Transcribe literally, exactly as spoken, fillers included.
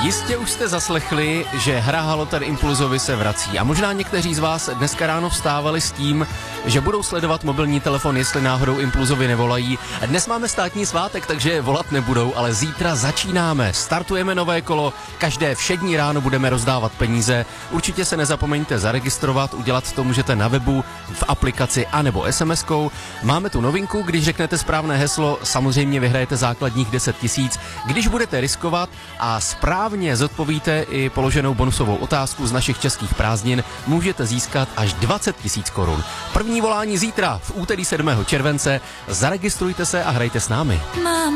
Jistě už jste zaslechli, že hra Halo tady Impulzovi se vrací a možná někteří z vás dneska ráno vstávali s tím, že budou sledovat mobilní telefon, jestli náhodou Impulzovi nevolají. Dnes máme státní svátek, takže volat nebudou, ale zítra začínáme. Startujeme nové kolo, každé všední ráno budeme rozdávat peníze. Určitě se nezapomeňte zaregistrovat, udělat to můžete na webu, v aplikaci anebo es em eskou. Máme tu novinku, když řeknete správné heslo, samozřejmě vyhrajete základních deset tisíc. Když budete riskovat a správně zodpovíte i položenou bonusovou otázku z našich českých prázdnin, můžete získat až dvacet tisíc korun. První volání zítra v úterý sedmého července. Zaregistrujte se a hrajte s námi.